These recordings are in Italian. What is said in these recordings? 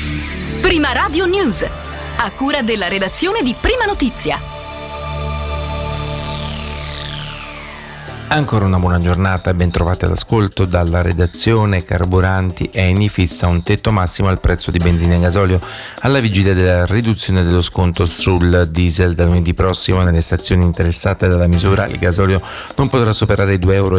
Prima Radio News, a cura della redazione di Prima Notizia. Ancora una buona giornata e ben trovati all'ascolto dalla redazione. Carburanti. Eni fissa un tetto massimo al prezzo di benzina e gasolio alla vigilia della riduzione dello sconto sul diesel. Da lunedì prossimo nelle stazioni interessate dalla misura il gasolio non potrà superare i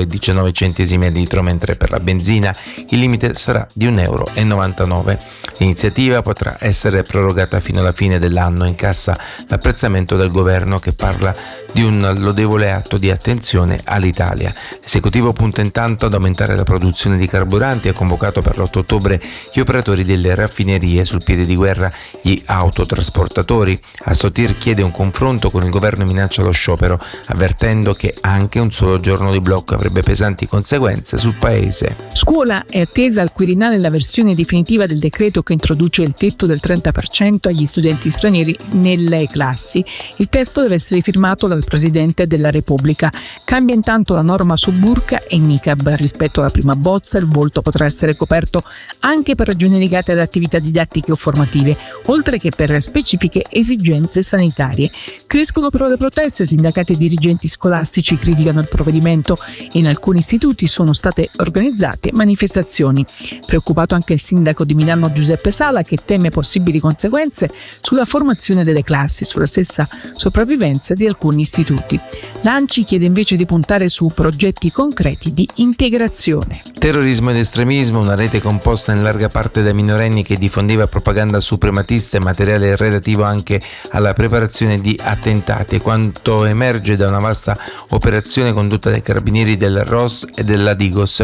2,19 € a litro, mentre per la benzina il limite sarà di 1,99 €. L'iniziativa potrà essere prorogata fino alla fine dell'anno. In cassa l'apprezzamento del governo, che parla di un lodevole atto di attenzione all'Italia. L'esecutivo punta intanto ad aumentare la produzione di carburanti e ha convocato per l'8 ottobre gli operatori delle raffinerie, sul piede di guerra gli autotrasportatori. Assotir chiede un confronto con il governo e minaccia lo sciopero, avvertendo che anche un solo giorno di blocco avrebbe pesanti conseguenze sul paese. Scuola è attesa al Quirinale la versione definitiva del decreto che introduce il tetto del 30% agli studenti stranieri nelle classi. Il testo deve essere firmato dal Presidente della Repubblica. Cambia intanto la norma su burqa e niqab. Rispetto alla prima bozza, il volto potrà essere coperto anche per ragioni legate ad attività didattiche o formative, oltre che per specifiche esigenze sanitarie. Crescono però le proteste, sindacati e dirigenti scolastici criticano il provvedimento e in alcuni istituti sono state organizzate manifestazioni. Preoccupato anche il sindaco di Milano Giuseppe Sala, che teme possibili conseguenze sulla formazione delle classi e sulla stessa sopravvivenza di alcuni istituti. L'ANCI chiede invece di puntare su progetti concreti di integrazione. Terrorismo ed estremismo, una rete composta in larga parte da minorenni che diffondeva propaganda suprematista e materiale relativo anche alla preparazione di attentati, quanto emerge da una vasta operazione condotta dai carabinieri del ROS e della Digos.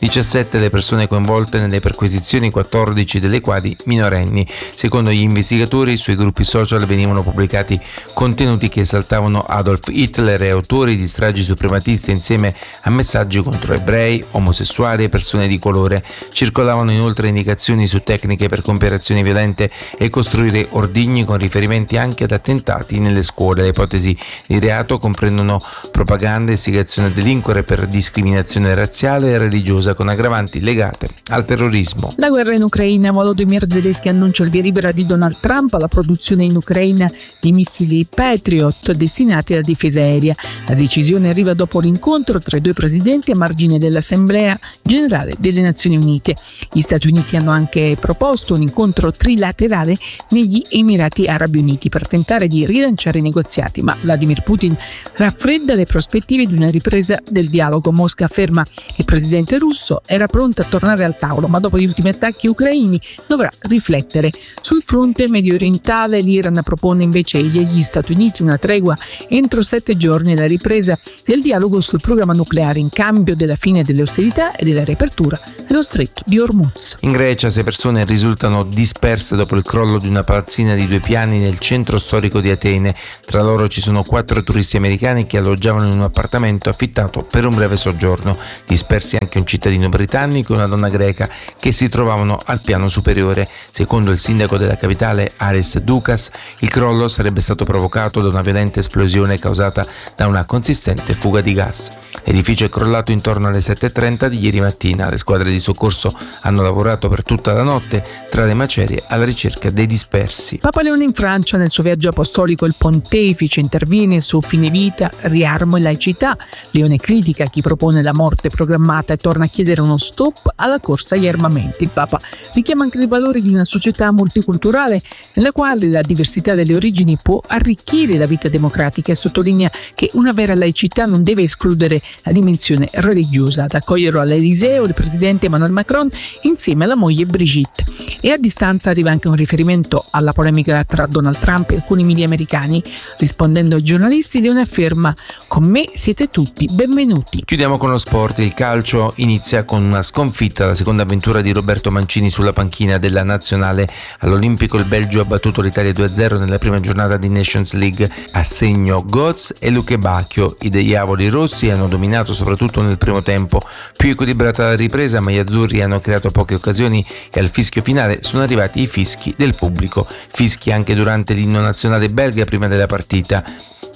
17 le persone coinvolte nelle perquisizioni, 14 delle quali minorenni. Secondo gli investigatori, sui gruppi social venivano pubblicati contenuti che esaltavano Adolf Hitler e autori di stragi suprematiste insieme a messaggi contro ebrei, omosessuali e persone di colore. Circolavano inoltre indicazioni su tecniche per compiere azioni violente e costruire ordigni con riferimenti anche ad attentati nelle scuole. Le ipotesi di reato comprendono propaganda, istigazione a delinquere per discriminazione razziale e religiosa con aggravanti legate al terrorismo. La guerra in Ucraina. Volodymyr Zelensky annuncia il via libera di Donald Trump alla produzione in Ucraina di missili Patriot destinati alla difesa aerea. La decisione arriva dopo l'incontro tra i due presidenti a margine dell'Assemblea Generale delle Nazioni Unite. Gli Stati Uniti hanno anche proposto un incontro trilaterale negli Emirati Arabi Uniti per tentare di rilanciare i negoziati, ma Vladimir Putin raffredda le prospettive di una ripresa del dialogo. Mosca afferma che il presidente russo era pronto a tornare al tavolo, ma dopo gli ultimi attacchi ucraini dovrà riflettere. Sul fronte medio orientale l'Iran propone invece agli Stati Uniti una tregua entro 7 giorni e la ripresa del dialogo sul programma nucleare in cambio della fine delle ostilità e della riapertura dello stretto di Hormuz. In Grecia 6 persone risultano disperse dopo il crollo di una palazzina di 2 piani nel centro storico di Atene. Tra loro ci sono 4 turisti americani che alloggiavano in un appartamento affittato per un breve soggiorno. Dispersi anche un cittadino britannico e una donna greca che si trovavano al piano superiore. Secondo il sindaco della capitale Aris Doukas, il crollo sarebbe stato provocato da una violenta esplosione causata da una consistente fuga di gas. L'edificio è crollato intorno alle 7:30 di ieri mattina. Le squadre di soccorso hanno lavorato per tutta la notte tra le macerie alla ricerca dei dispersi. Papa Leone in Francia. Nel suo viaggio apostolico il pontefice interviene su fine vita, riarmo e laicità. Leone critica chi propone la morte programmata e torna a chiedere uno stop alla corsa agli armamenti. Il Papa richiama anche i valori di una società multiculturale nella quale la diversità delle origini può arricchire la vita democratica e sottolinea che una vera laicità non deve escludere la dimensione religiosa. Ad accoglierlo all'Eliseo il presidente Emmanuel Macron insieme alla moglie Brigitte. E a distanza arriva anche un riferimento alla polemica tra Donald Trump e alcuni media americani. Rispondendo ai giornalisti, Leone afferma: con me siete tutti benvenuti. Chiudiamo con lo sport. Il calcio inizia con una sconfitta. La seconda avventura di Roberto Mancini sulla panchina della nazionale. All'Olimpico il Belgio ha battuto l'Italia 2-0 nella prima giornata di Nations League a segno Götze e Luque Bacchio. I diavoli rossi hanno dominato soprattutto nel primo tempo. Più equilibrata la ripresa, ma gli azzurri hanno creato poche occasioni e al fischio finale sono arrivati i fischi del pubblico. Fischi anche durante l'inno nazionale belga prima della partita.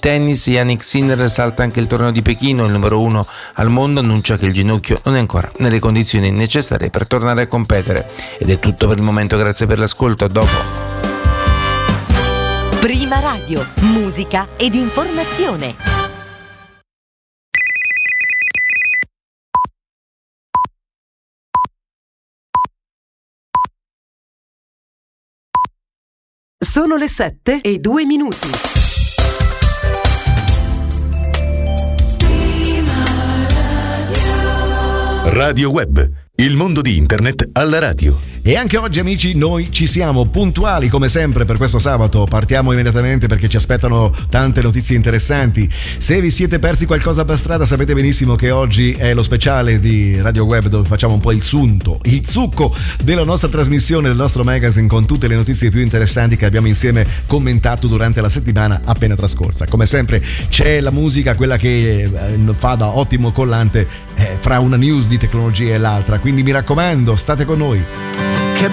tennis, Jannik Sinner salta anche il torneo di Pechino, il numero 1 al mondo annuncia che il ginocchio non è ancora nelle condizioni necessarie per tornare a competere. Ed è tutto per il momento, grazie per l'ascolto, a dopo. Prima Radio, musica ed informazione. Sono le 7:02. Radio Web, il mondo di Internet alla radio. E anche oggi, amici, noi ci siamo puntuali come sempre per questo sabato. Partiamo immediatamente perché ci aspettano tante notizie interessanti. Se vi siete persi qualcosa per strada, sapete benissimo che oggi è lo speciale di Radio Web, dove facciamo un po' il succo della nostra trasmissione, del nostro magazine, con tutte le notizie più interessanti che abbiamo insieme commentato durante la settimana appena trascorsa. Come sempre c'è la musica, quella che fa da ottimo collante fra una news di tecnologia e l'altra, quindi mi raccomando, state con noi.